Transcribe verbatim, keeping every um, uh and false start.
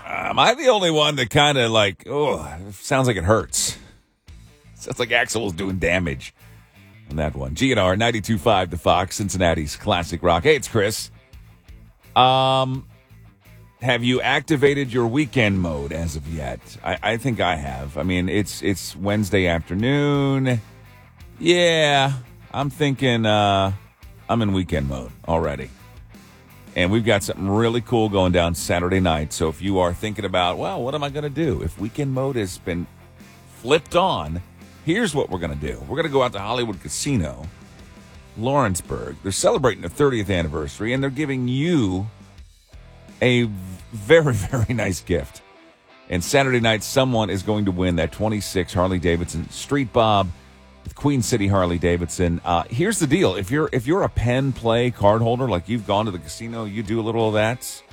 Am I the only one that kind of like, oh, sounds like it hurts? Sounds like Axel's doing damage on that one. G N R ninety-two point five, The Fox, Cincinnati's classic rock. Hey, it's Chris. Um, have you activated your weekend mode as of yet? I, I think I have. I mean, it's it's Wednesday afternoon. Yeah, I'm thinking uh, I'm in weekend mode already. And we've got something really cool going down Saturday night. So if you are thinking about, well, what am I going to do? If weekend mode has been flipped on, here's what we're going to do. We're going to go out to Hollywood Casino, Lawrenceburg. They're celebrating their thirtieth anniversary, and they're giving you a very, very nice gift. And Saturday night, someone is going to win that twenty-six Harley-Davidson Street Bob with Queen City Harley-Davidson. Uh, here's the deal. If you're if you're a pen play card holder, like you've gone to the casino, you do a little of that,